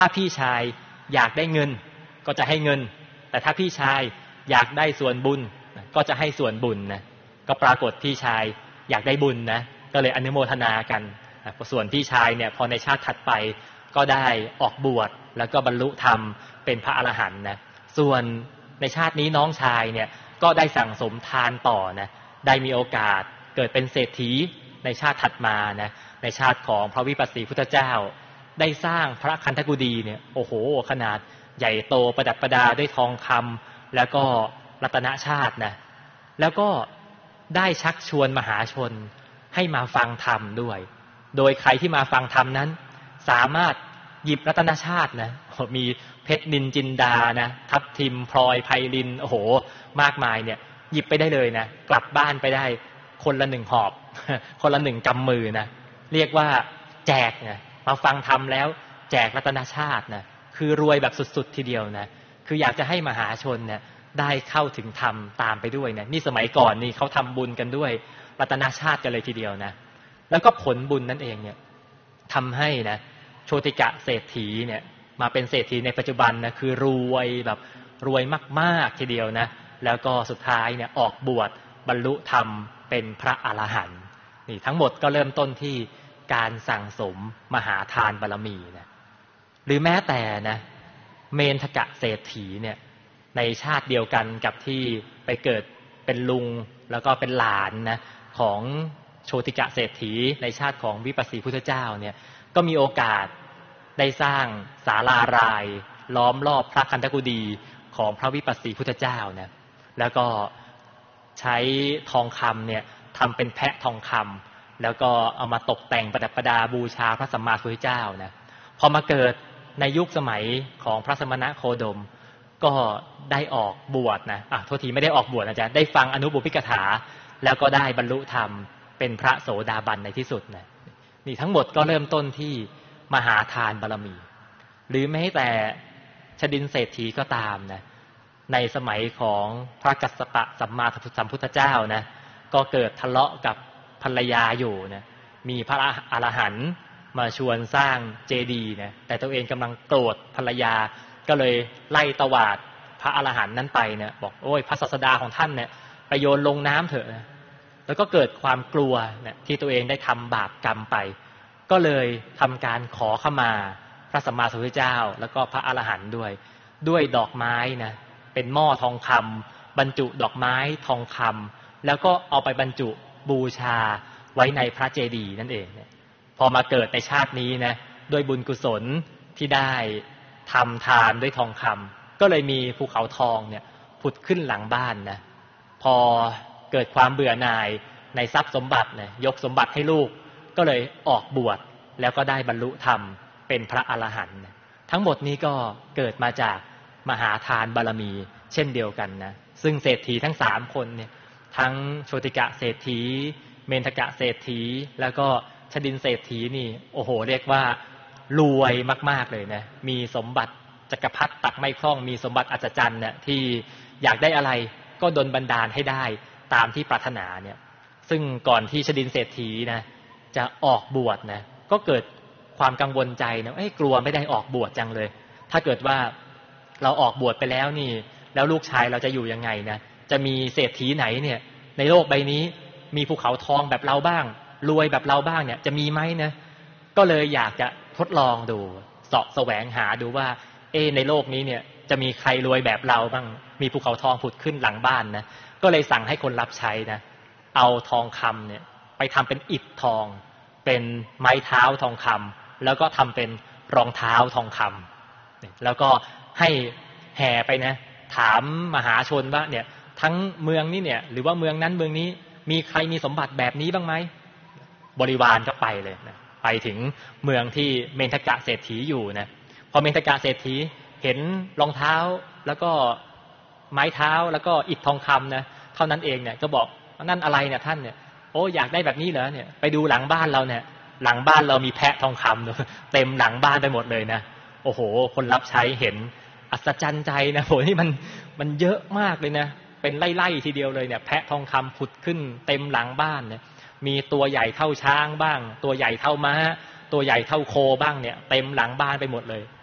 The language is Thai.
ถ้าพี่ชายอยากได้เงินก็จะให้เงินแต่ถ้าพี่ชายอยากได้ส่วนบุญก็จะให้ส่วนบุญนะก็ปรากฏพี่ชายอยากได้บุญนะก็เลยอนุโมทนากันส่วนพี่ชายเนี่ยพอในชาติถัดไปก็ได้ออกบวชแล้วก็บรรลุธรรมเป็นพระอรหันต์นะส่วนในชาตินี้น้องชายเนี่ยก็ได้สั่งสมทานต่อนะได้มีโอกาสเกิดเป็นเศรษฐีในชาติถัดมานะในชาติของพระวิปัสสีพุทธเจ้าได้สร้างพระคันธกุฎีเนี่ยโอ้โหขนาดใหญ่โตประดับประดาด้วยทองคำแล้วก็รัตนชาตินะแล้วก็ได้ชักชวนมหาชนให้มาฟังธรรมด้วยโดยใครที่มาฟังธรรมนั้นสามารถหยิบรัตนชาตินะมีเพชรนินจินดานะทับทิมพลอยไพลินโอ้โหมากมายเนี่ยหยิบไปได้เลยนะกลับบ้านไปได้คนละ1 หอบคนละ1 กำมือนะเรียกว่าแจกนะมาฟังธรรมแล้วแจกรัตนชาตินะคือรวยแบบสุดๆทีเดียวนะคืออยากจะให้มหาชนเนี่ยได้เข้าถึงธรรมตามไปด้วยนะนี่สมัยก่อนนี่เขาทำบุญกันด้วยรัตนชาติกันเลยทีเดียวนะแล้วก็ผลบุญนั่นเองเนี่ยทำให้นะโชติกะเศรษฐีเนี่ยมาเป็นเศรษฐีในปัจจุบันนะคือรวยแบบรวยมากๆทีเดียวนะแล้วก็สุดท้ายเนี่ยออกบวชบรรลุธรรมเป็นพระอรหันต์นี่ทั้งหมดก็เริ่มต้นที่การสั่งสมมหาทานบารมีนะหรือแม้แต่นะเมนทกะเศรษฐีเนี่ยในชาติเดียวกันกับที่ไปเกิดเป็นลุงแล้วก็เป็นหลานนะของโชติกะเศรษฐีในชาติของวิปัสสีพุทธเจ้าเนี่ยก็มีโอกาสได้สร้างศาลารายล้อมรอบพระคันธกุฎีของพระวิปัสสีพุทธเจ้านะแล้วก็ใช้ทองคำเนี่ยทำเป็นแพะทองคำแล้วก็เอามาตกแต่งประดับประดาบูชาพระสัมมาสัมพุทธเจ้านะพอมาเกิดในยุคสมัยของพระสมณโคดมก็ได้ออกบวชนะโทษทีไม่ได้ออกบวชนะจ๊ะได้ฟังอนุบุพพิกถาแล้วก็ได้บรรลุธรรมเป็นพระโสดาบันในที่สุดนะนี่ทั้งหมดก็เริ่มต้นที่มหาทานบารมีหรือแม้แต่ชดินเศรษฐีก็ตามนะในสมัยของพระกัสสปะสัมมาสัมพุทธเจ้านะก็เกิดทะเลาะกับภรรยาอยู่นะมีพระอรหันต์มาชวนสร้างเจดีย์นะแต่ตัวเองกำลังโกรธภรรยาก็เลยไล่ตวาดพระอรหันต์นั้นไปเนี่ยบอกโอ้ยพระศาสดาของท่านเนี่ยไปโยนลงน้ำเถอะนะแล้วก็เกิดความกลัวเนี่ยที่ตัวเองได้ทำบาปกรรมไปก็เลยทำการขอขมาพระสัมมาสัมพุทธเจ้าแล้วก็พระอรหันต์ด้วยดอกไม้นะเป็นหม้อทองคำบรรจุดอกไม้ทองคำแล้วก็เอาไปบรรจุบูชาไว้ในพระเจดีย์นั่นเองเนี่ยพอมาเกิดในชาตินี้นะด้วยบุญกุศลที่ได้ทำทานด้วยทองคำก็เลยมีภูเขาทองเนี่ยผุดขึ้นหลังบ้านนะพอเกิดความเบื่อหน่ายในทรัพย์สมบัติเนี่ยยกสมบัติให้ลูกก็เลยออกบวชแล้วก็ได้บรรลุธรรมเป็นพระอรหันต์ทั้งหมดนี้ก็เกิดมาจากมหาทานบารมีเช่นเดียวกันนะซึ่งเศรษฐีทั้ง3 คนเนี่ยทั้งโชติกะเศรษฐีเมนทกะเศรษฐีแล้วก็ชดินเศรษฐีนี่โอ้โหเรียกว่ารวยมากๆเลยนะมีสมบัติจักรพรรดิตักไม่คล่องมีสมบัติอัศจรรย์เนี่ยที่อยากได้อะไรก็ดลบันดาลให้ได้ตามที่ปรารถนาเนี่ยซึ่งก่อนที่ชดินเศรษฐีนะจะออกบวชนะก็เกิดความกังวลใจนะกลัวไม่ได้ออกบวชจังเลยถ้าเกิดว่าเราออกบวชไปแล้วนี่แล้วลูกชายเราจะอยู่ยังไงนะจะมีเศรษฐีไหนเนี่ยในโลกใบนี้มีภูเขาทองแบบเราบ้างรวยแบบเราบ้างเนี่ยจะมีไหมนะก็เลยอยากจะทดลองดูเสาะแสวงหาดูว่าในโลกนี้เนี่ยจะมีใครรวยแบบเราบ้างมีภูเขาทองผุดขึ้นหลังบ้านนะก็เลยสั่งให้คนรับใช้นะเอาทองคำเนี่ยไปทำเป็นอิฐทองเป็นไม้เท้าทองคำแล้วก็ทำเป็นรองเท้าทองคำแล้วก็ให้แห่ไปนะถามมหาชนว่าเนี่ยทั้งเมืองนี้เนี่ยหรือว่าเมืองนั้นเมืองนี้มีใครมีสมบัติแบบนี้บ้างไหมบริวารก็ไปเลยนะไปถึงเมืองที่เมนทกะเศรษฐีอยู่นะพอเมนทกะเศรษฐีเห็นรองเท้าแล้วก็ไม้เท้าแล้วก็อิฐทองคำนะเท่านั้นเองเนี่ยก็บอกนั่นอะไรเนี่ยท่านเนี่ยโอ้อยากได้แบบนี้เหรอเนี่ยไปดูหลังบ้านเราเนี่ยหลังบ้านเรามีแพะทองคำเต็มหลังบ้านไปหมดเลยนะโอ้โหคนรับใช้เห็นอัศจรรย์ใจนะโหนี่มันเยอะมากเลยนะเป็นไล่ๆทีเดียวเลยเนี่ยแพะทองคำผุดขึ้นเต็มหลังบ้านเนี่ยมีตัวใหญ่เท่าช้างบ้างตัวใหญ่เท่าม้าตัวใหญ่เท่าโคบ้างเนี่ยเต็มหลังบ้านไปหมดเลย